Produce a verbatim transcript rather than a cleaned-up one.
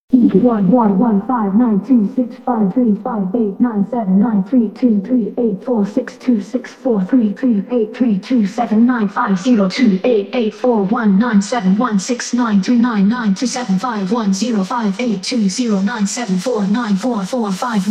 One one one five nine two six five three five eight nine seven nine three two three eight four six two six four three two eight three two seven nine five zero two eight eight four one nine seven one six nine two nine nine two seven five one zero five eight two zero nine seven four nine four four five